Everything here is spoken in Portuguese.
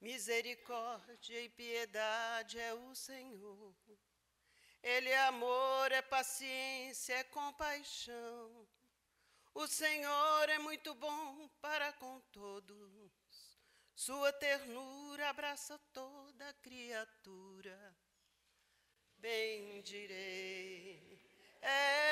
Misericórdia e piedade é o Senhor. Ele é amor, é paciência, é compaixão. O Senhor é muito bom para com todos. Sua ternura abraça toda criatura. Bendirei.